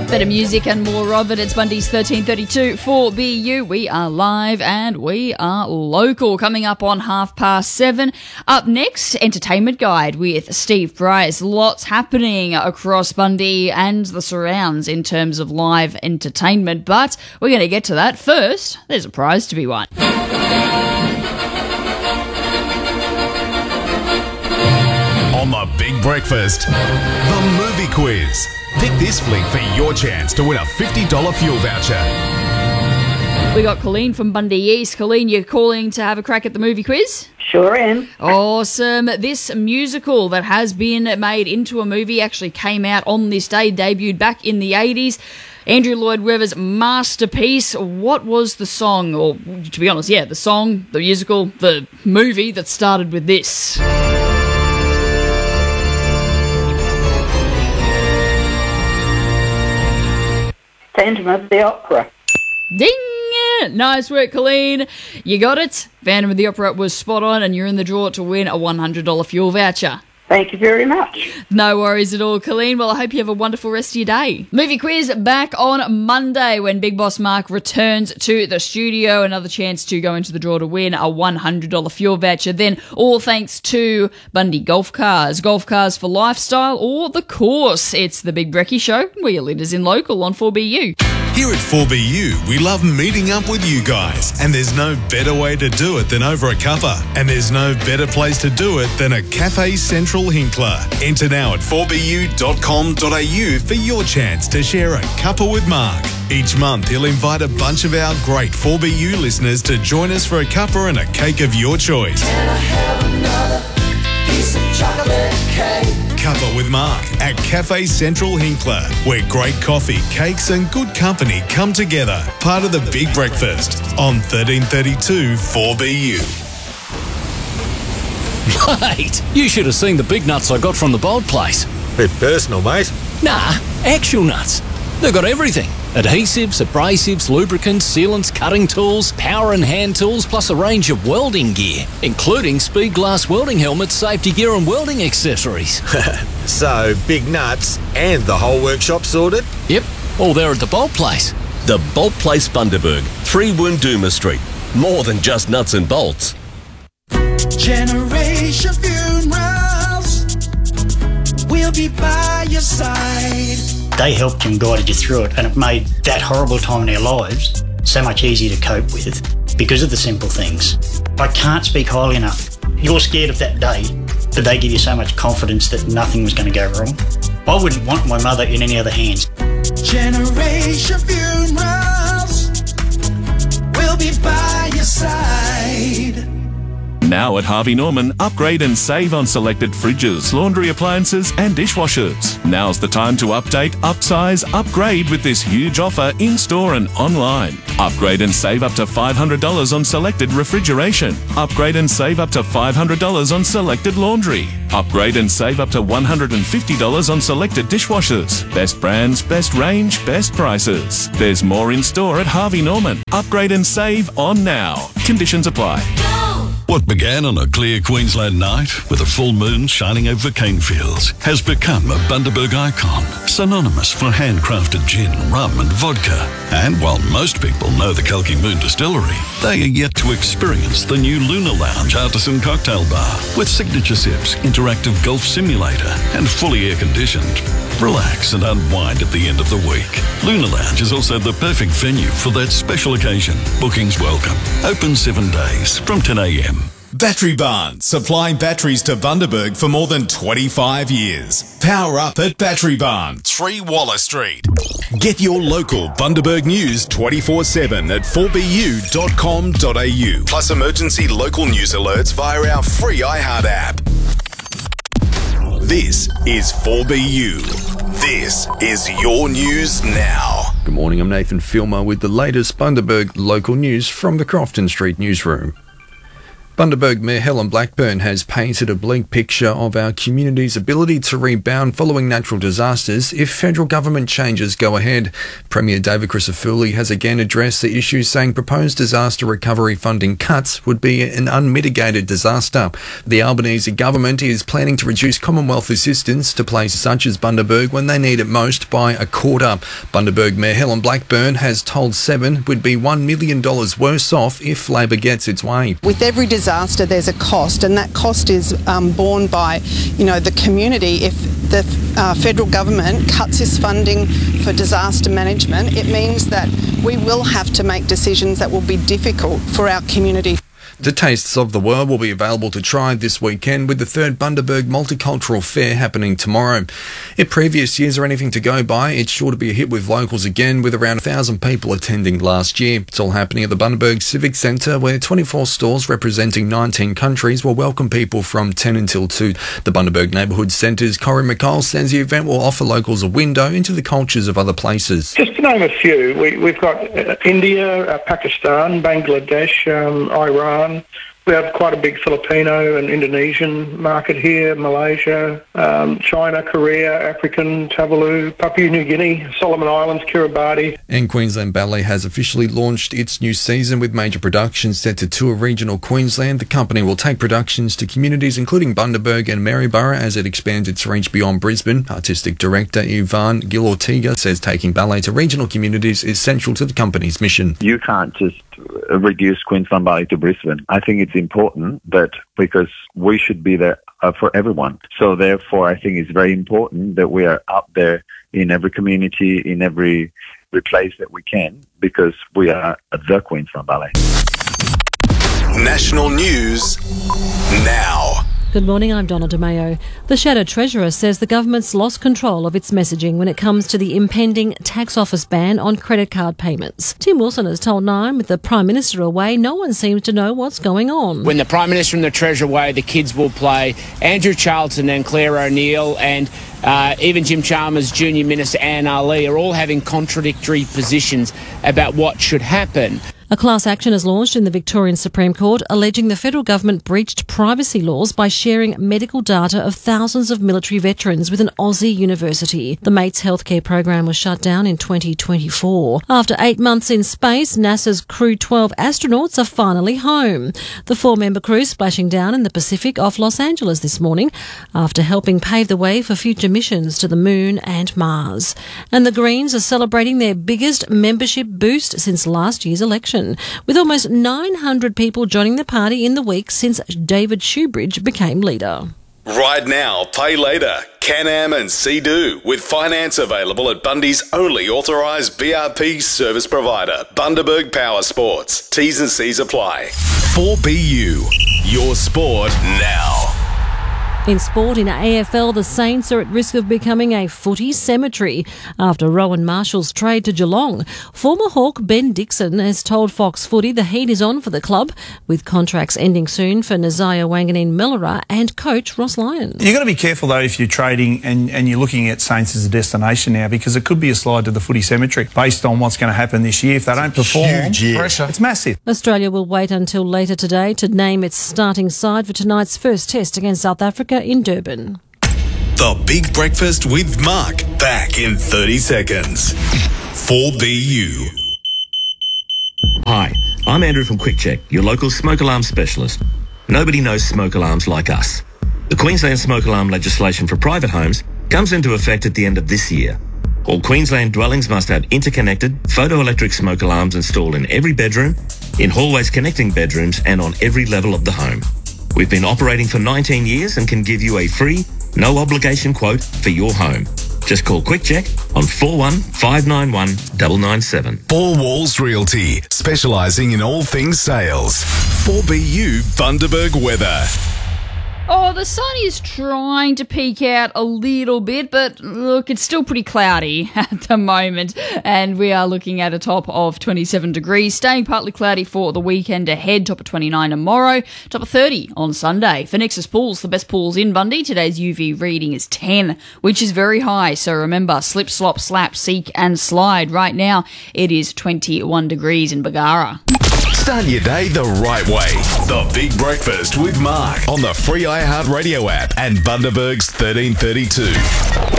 Better music and more of it. It's Bundy's 1332 for BU. We are live and we are local. Coming up on 7:30. Up next, Entertainment Guide with Steve Bryce. Lots happening across Bundy and the surrounds in terms of live entertainment, but we're going to get to that. First, there's a prize to be won. On the Big Breakfast, the movie quiz. Pick this flick for your chance to win a $50 fuel voucher. We got Colleen from Bundy East. Colleen, you're calling to have a crack at the movie quiz? Sure am. Awesome. This musical that has been made into a movie actually came out on this day, debuted back in the 80s. Andrew Lloyd Webber's masterpiece. What was the song, or to be honest, the song, the musical, the movie that started with this? Phantom of the Opera. Ding! Nice work, Colleen. You got it. Phantom of the Opera was spot on, and you're in the draw to win a $100 fuel voucher. Thank you very much. No worries at all, Colleen. Well, I hope you have a wonderful rest of your day. Movie quiz back on Monday when Big Boss Mark returns to the studio. Another chance to go into the draw to win a $100 fuel voucher. Then all thanks to Bundy Golf Cars. Golf Cars for Lifestyle or The Course. It's the Big Brekkie Show. We're your leaders in local on 4BU. Here at 4BU, we love meeting up with you guys. And there's no better way to do it than over a cuppa. And there's no better place to do it than a Cafe Central Hinkler. Enter now at 4bu.com.au for your chance to share a cuppa with Mark. Each month, he'll invite a bunch of our great 4BU listeners to join us for a cuppa and a cake of your choice. Can I have another piece of chocolate cake? Cuppa with Mark at Cafe Central Hinkler, where great coffee, cakes and good company come together. Part of the Big Breakfast on 1332 4BU. Mate, you should have seen the big nuts I got from the Bolt place. Bit personal, mate. Nah, actual nuts. They've got everything. Adhesives, abrasives, lubricants, sealants, cutting tools, power and hand tools, plus a range of welding gear, including speed glass welding helmets, safety gear and welding accessories. So, big nuts and the whole workshop sorted? Yep, all there at the Bolt place. The Bolt Place Bundaberg, 3 Woondooma Street. More than just nuts and bolts. Generation Funerals, we'll be by your side. They helped you and guided you through it, and it made that horrible time in our lives so much easier to cope with because of the simple things. I can't speak highly enough. You're scared of that day, but they give you so much confidence that nothing was going to go wrong. I wouldn't want my mother in any other hands. Generation Funerals, we'll be by your side. Now at Harvey Norman, upgrade and save on selected fridges, laundry appliances and dishwashers. Now's the time to update, upsize, upgrade with this huge offer in-store and online. Upgrade and save up to $500 on selected refrigeration. Upgrade and save up to $500 on selected laundry. Upgrade and save up to $150 on selected dishwashers. Best brands, best range, best prices. There's more in-store at Harvey Norman. Upgrade and save on now. Conditions apply. What began on a clear Queensland night with a full moon shining over cane fields has become a Bundaberg icon, synonymous for handcrafted gin, rum and vodka. And while most people know the Kalki Moon Distillery, they are yet to experience the new Lunar Lounge Artisan Cocktail Bar with signature sips, interactive golf simulator and fully air-conditioned. Relax and unwind at the end of the week. Lunar Lounge is also the perfect venue for that special occasion. Bookings welcome. Open 7 days from 10 a.m. Battery Barn, supplying batteries to Bundaberg for more than 25 years. Power up at Battery Barn, 3 Waller Street. Get your local Bundaberg news 24/7 at 4bu.com.au. Plus emergency local news alerts via our free iHeart app. This is 4BU. This is your news now. Good morning, I'm Nathan Filmer with the latest Bundaberg local news from the Crofton Street newsroom. Bundaberg Mayor Helen Blackburn has painted a bleak picture of our community's ability to rebound following natural disasters if federal government changes go ahead. Premier David Crisafulli has again addressed the issue, saying proposed disaster recovery funding cuts would be an unmitigated disaster. The Albanese government is planning to reduce Commonwealth assistance to places such as Bundaberg when they need it most by a quarter. Bundaberg Mayor Helen Blackburn has told Seven would be $1 million worse off if Labor gets its way. With every disaster there's a cost, and that cost is borne by the community. If the federal government cuts this funding for disaster management, it means that we will have to make decisions that will be difficult for our community. The Tastes of the World will be available to try this weekend, with the third Bundaberg Multicultural Fair happening tomorrow. If previous years are anything to go by, it's sure to be a hit with locals again, with around 1,000 people attending last year. It's all happening at the Bundaberg Civic Centre, where 24 stalls representing 19 countries will welcome people from 10 until 2. The Bundaberg Neighbourhood Centre's Corey McCall says the event will offer locals a window into the cultures of other places. Just to name a few, we've got India, Pakistan, Bangladesh, Iran. We have quite a big Filipino and Indonesian market here, Malaysia, China, Korea, African, Tuvalu, Papua New Guinea, Solomon Islands, Kiribati. And Queensland Ballet has officially launched its new season, with major productions set to tour regional Queensland. The company will take productions to communities including Bundaberg and Maryborough as it expands its reach beyond Brisbane. Artistic director Ivan Gil-Ortega says taking ballet to regional communities is central to the company's mission. You can't just reduce Queensland Ballet to Brisbane. I think it's important that because we should be there for everyone. So therefore, I think it's very important that we are up there in every community, in every place that we can, because we are the Queensland Ballet. National news now. Good morning, I'm Donna DeMayo. The Shadow Treasurer says the government's lost control of its messaging when it comes to the impending tax office ban on credit card payments. Tim Wilson has told Nine, with the Prime Minister away, no one seems to know what's going on. When the Prime Minister and the Treasurer away, the kids will play. Andrew Charlton and Claire O'Neill and even Jim Chalmers, Junior Minister Anne Ali are all having contradictory positions about what should happen. A class action is launched in the Victorian Supreme Court alleging the federal government breached privacy laws by sharing medical data of thousands of military veterans with an Aussie university. The Mates healthcare program was shut down in 2024. After 8 months in space, NASA's Crew 12 astronauts are finally home. The 4-member crew splashing down in the Pacific off Los Angeles this morning after helping pave the way for future missions to the Moon and Mars. And the Greens are celebrating their biggest membership boost since last year's election, with almost 900 people joining the party in the week since David Shoebridge became leader. Right now, pay later. Can-Am and Sea-Doo, with finance available at Bundy's only authorised BRP service provider, Bundaberg Power Sports. T's and C's apply. 4BU, your sport now. In sport, in AFL, the Saints are at risk of becoming a footy cemetery after Rowan Marshall's trade to Geelong. Former Hawk Ben Dixon has told Fox Footy the heat is on for the club, with contracts ending soon for Nazaya Wanganeen Melora and coach Ross Lyon. You've got to be careful, though, if you're trading and you're looking at Saints as a destination now, because it could be a slide to the footy cemetery based on what's going to happen this year. If they don't perform, pressure. It's massive. Australia will wait until later today to name its starting side for tonight's first test against South Africa in Durban. The Big Breakfast with Mark, back in 30 seconds. 4BU. Hi, I'm Andrew from QuickCheck, your local smoke alarm specialist. Nobody knows smoke alarms like us. The Queensland smoke alarm legislation for private homes comes into effect at the end of this year. All Queensland dwellings must have interconnected photoelectric smoke alarms installed in every bedroom, in hallways connecting bedrooms, and on every level of the home. We've been operating for 19 years and can give you a free, no obligation quote for your home. Just call QuickCheck on 4159 997. Four Walls Realty, specialising in all things sales. 4BU Bundaberg weather. Oh, the sun is trying to peek out a little bit, but look, it's still pretty cloudy at the moment, and we are looking at a top of 27 degrees, staying partly cloudy for the weekend ahead, top of 29 tomorrow, top of 30 on Sunday. For Nexus Pools, the best pools in Bundy, today's UV reading is 10, which is very high, so remember, slip, slop, slap, seek and slide. Right now, it is 21 degrees in Bargara. Start your day the right way. The Big Breakfast with Mark on the free iHeartRadio app and Bundaberg's 1332.